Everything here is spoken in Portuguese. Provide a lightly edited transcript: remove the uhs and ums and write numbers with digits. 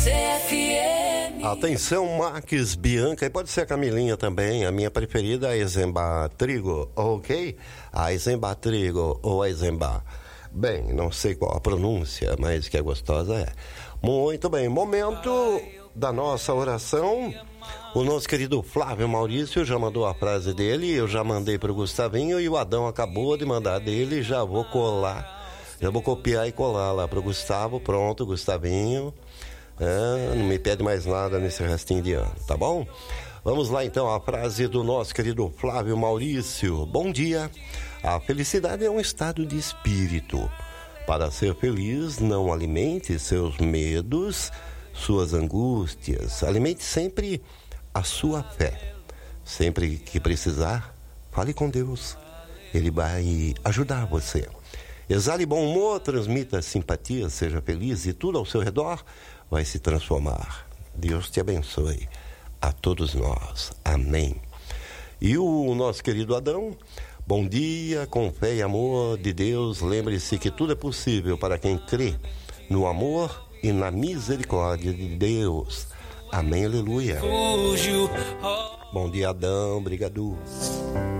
CFM. Atenção, Max, Bianca, e pode ser a Camilinha também, a minha preferida, a Eisenbach Trigo, ok? A Eisenbach Trigo ou a Eisenbach. Bem, não sei qual a pronúncia, mas que é gostosa é. Muito bem, momento da nossa oração. O nosso querido Flávio Maurício já mandou a frase dele, eu já mandei para o Gustavinho e o Adão acabou de mandar dele, já vou copiar e colar lá para o Gustavo. Pronto, Gustavinho. Não me pede mais nada nesse restinho de ano, tá bom? Vamos lá então, a frase do nosso querido Flávio Maurício. Bom dia. A felicidade é um estado de espírito. Para ser feliz, não alimente seus medos, suas angústias. Alimente sempre a sua fé. Sempre que precisar, fale com Deus. Ele vai ajudar você. Exale bom humor, transmita simpatia, seja feliz e tudo ao seu redor vai se transformar. Deus te abençoe a todos nós. Amém. E o nosso querido Adão, bom dia, com fé e amor de Deus, lembre-se que tudo é possível para quem crê no amor e na misericórdia de Deus. Amém, aleluia. Bom dia, Adão, obrigado.